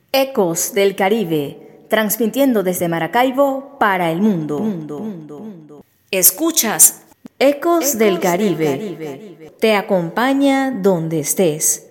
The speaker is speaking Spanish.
Ecos del Caribe, transmitiendo desde Maracaibo para el mundo. Escuchas Ecos del Caribe. Te acompaña donde estés.